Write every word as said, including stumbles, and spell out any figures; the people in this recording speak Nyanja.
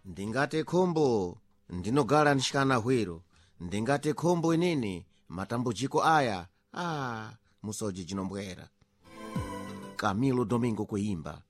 ndingate khombo ndinogala nxikana hwero ndingate khombo inene matambudziko aya ah musoji chinombwera. Camilo Domingo kuimba